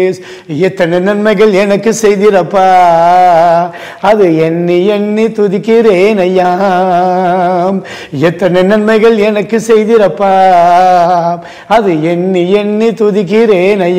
எத்தனை நன்மைகள் எனக்கு செய்திரப்பா, அது எண்ணி எண்ணி துதிக்கிறேன் ஐயா. எத்தனை நன்மைகள் எனக்கு செய்திரப்பா, அது எண்ணி எண்ணி துதிக்கிறேன் ஐயா.